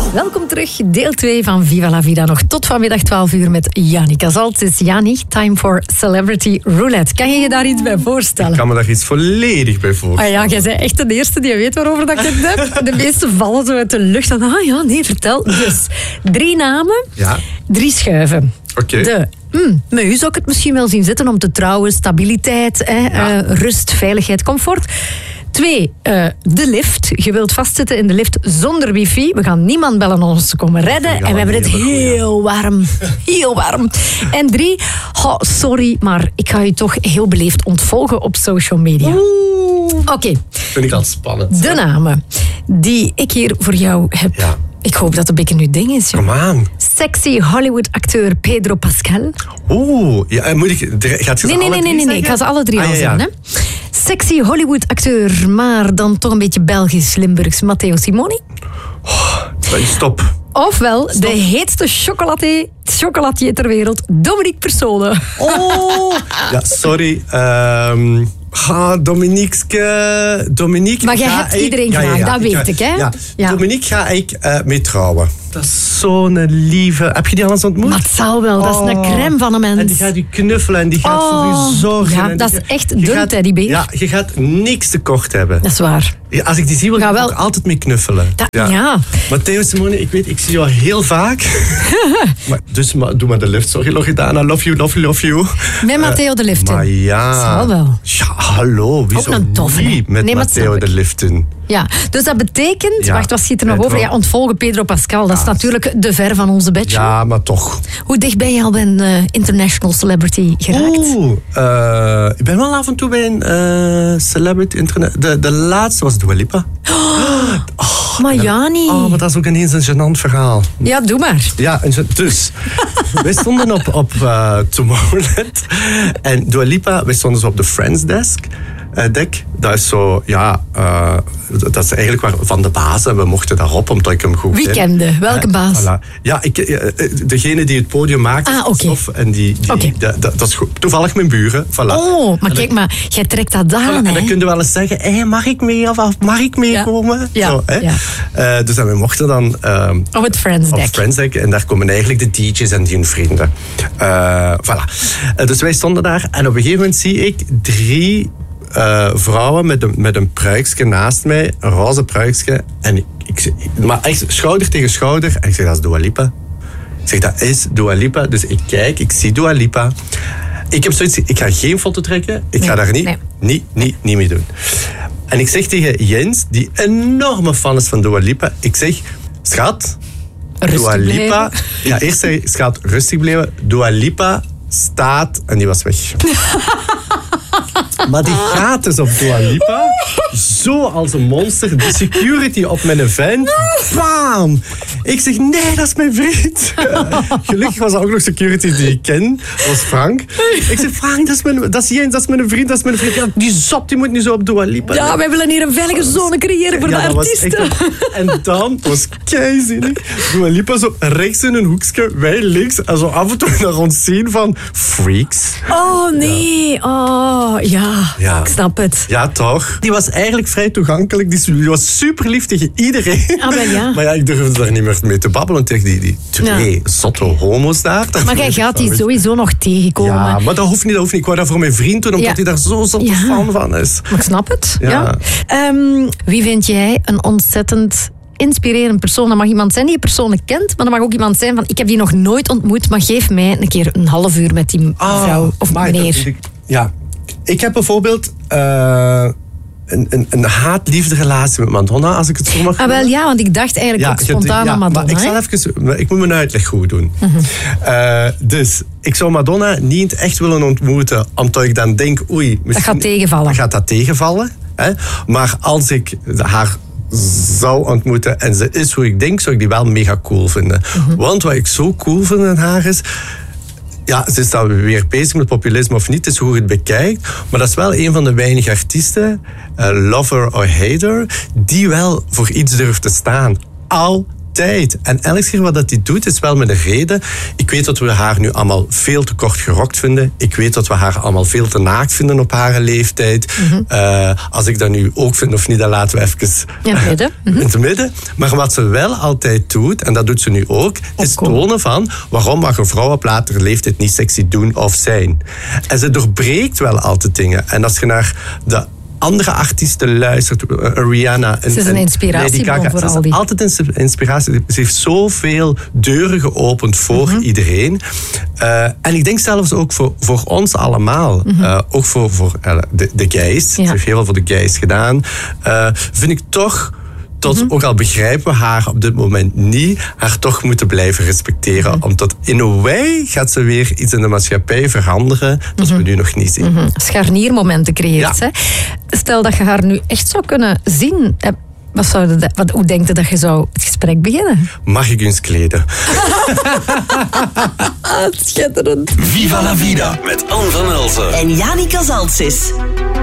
Welkom terug, deel 2 van Viva la Vida. Nog tot vanmiddag 12 uur met Yannick Azalt. Het is Yannick, time for Celebrity Roulette. Kan je je daar iets bij voorstellen? Ik kan me daar iets volledig bij voorstellen. Ah ja, jij bent echt de eerste die weet waarover dat ik het heb. De meeste vallen zo uit de lucht. En, ah ja, nee, vertel. Dus, 3 namen, 3 schuiven. Oké. Met u zou ik het misschien wel zien zitten om te trouwen. Stabiliteit, rust, veiligheid, comfort. 2, de lift. Je wilt vastzitten in de lift zonder wifi. We gaan niemand bellen om ons te komen redden. En we hebben het heel warm. Heel warm. En 3, sorry, maar ik ga u toch heel beleefd ontvolgen op social media. Oké. Vind ik al spannend. De namen die ik hier voor jou heb. Ja. Ik hoop dat het een beetje uw ding is. Kom aan. Sexy Hollywood-acteur Pedro Pascal. Ja, moet ik... Gaat je ze alle drie Nee. zeggen? Ik ga ze alle 3 al ja. zeggen. Hè? Sexy Hollywood-acteur, maar dan toch een beetje Belgisch-Limburgs Matteo Simoni. Stop. Ofwel de heetste chocolatier ter wereld, Dominique Persone. Ja, sorry. Dominique... Maar jij hebt iedereen graag, dat weet ik, hè? Ja. Dominique ga ik mee trouwen. Dat is zo'n lieve... Heb je die al eens ontmoet? Maar het zal wel, dat is een crème van een mens. En die gaat u knuffelen en die gaat voor u zorgen. Ja, dat is echt een teddybeer. Ja, je gaat niks tekort hebben. Dat is waar. Ja, als ik die zie, wil ik ook altijd mee knuffelen. Ja. Matteo Simoni, ik zie jou heel vaak. Doe maar de lift. Sorry, Loredana. Love you. Met Matteo de lift in. Maar ja. Dat zal wel. Ja, hallo. Wie zou niet met Matteo de lift in? Ja, dus dat betekent... Wacht, wat schiet er nog over? Ja, ontvolgen Pedro Pascal. Dat is natuurlijk de ver van onze bachelor. Ja, maar toch. Hoe dicht ben je al bij een international celebrity geraakt? Ik ben wel af en toe bij een celebrity internet. De laatste was Dua Lipa. Maar Jani. Maar dat is ook ineens een gênant verhaal. Ja, doe maar. Ja, dus wij stonden op Tomorrowland. En Dua Lipa, wij stonden zo op de Friends deck. Dat is zo, dat is eigenlijk van de baas. En we mochten daarop, omdat ik hem goed ken. Wie kende? Welke baas? Voilà. Ja, degene die het podium maakt. En dat is goed. Toevallig mijn buren. Voilà. Maar kijk maar, jij trekt dat aan. En dan kun je wel eens zeggen, mag ik mee of mag ik meekomen? Ja. Zo, hè? Dus we mochten dan... op het Friends deck. En daar komen eigenlijk de DJ's en die vrienden. Voilà. Dus wij stonden daar en op een gegeven moment zie ik 3... vrouwen met een pruiksje naast mij, een roze pruiksje. En maar echt schouder tegen schouder. En ik zeg, dat is Dua Lipa. Ik zeg, dat is Dua Lipa. Dus ik kijk, ik zie Dua Lipa. Ik heb zoiets, ik ga geen foto trekken. Ik ga daar niet mee doen. En ik zeg tegen Jens, die enorme fan is van Dua Lipa. Ik zeg, schat, Dua Lipa... Ja, eerst zeg ik, schat, rustig blijven. Dua Lipa staat... En die was weg. Maar die gaat dus op Dua Lipa, zo als een monster, de security op mijn vent, bam! Ik zeg, nee, dat is mijn vriend. Gelukkig was er ook nog security die ik ken, dat was Frank. Ik zeg, Frank, dat is Jens, dat is mijn vriend. Ja, die zop, die moet nu zo op Dua Lipa. Ja, wij willen hier een veilige zone creëren voor de artiesten. En dan was keizinnig. Dua Lipa zo rechts in een hoekje, wij links, en zo af en toe naar ons zien van freaks. Oh, nee. Ja, ik snap het. Ja, toch? Die was eigenlijk vrij toegankelijk. Die was super lief tegen iedereen. Maar ja, ik durfde daar niet meer mee te babbelen tegen die 2 zotte homo's daar. Maar jij gaat die sowieso nog tegenkomen. Ja, maar dat hoeft niet. Ik wou dat voor mijn vriend doen, omdat hij daar zo zotte fan van is. Maar ik snap het. Ja. Wie vind jij een ontzettend inspirerend persoon? Dat mag iemand zijn die je persoonlijk kent, maar dat mag ook iemand zijn van, ik heb die nog nooit ontmoet, maar geef mij een keer een half uur met die vrouw of meneer. Ik heb bijvoorbeeld een haat-liefde relatie met Madonna, als ik het zo mag noemen. Wel ja, want ik dacht eigenlijk ook spontaan aan Madonna. Maar ik moet mijn uitleg goed doen. Dus ik zou Madonna niet echt willen ontmoeten, omdat ik dan denk, dat gaat tegenvallen. Gaat dat tegenvallen. Hè? Maar als ik haar zou ontmoeten en ze is hoe ik denk, zou ik die wel mega cool vinden. Want wat ik zo cool vind aan haar is... Ja, ze is dan weer bezig met populisme of niet, het is hoe je het bekijkt. Maar dat is wel een van de weinige artiesten, lover or hater, die wel voor iets durft te staan. Altijd. altijd. En elke keer wat dat hij doet, is wel met een reden. Ik weet dat we haar nu allemaal veel te kort gerokt vinden. Ik weet dat we haar allemaal veel te naakt vinden op haar leeftijd. Als ik dat nu ook vind of niet, dan laten we even in het midden. In het midden. Maar wat ze wel altijd doet, en dat doet ze nu ook, is tonen van waarom mag een vrouw op latere leeftijd niet sexy doen of zijn. En ze doorbreekt wel altijd dingen. En als je naar de andere artiesten luistert, Rihanna en ze is een inspiratiebron voor al die. Altijd inspiratie. Ze heeft zoveel deuren geopend voor iedereen. En ik denk zelfs ook voor ons allemaal. Ook voor de guys. Ze heeft heel veel voor de guys gedaan. Vind ik toch, ook al begrijpen we haar op dit moment niet, haar toch moeten blijven respecteren. Omdat in een way gaat ze weer iets in de maatschappij veranderen dat we nu nog niet zien. Scharniermomenten creëert. Ja. Hè? Stel dat je haar nu echt zou kunnen zien. Hoe denk je dat je zou het gesprek beginnen? Mag ik u eens kleden? Schitterend. Viva la vida met Anne van Elsen en Janica Zaltsis.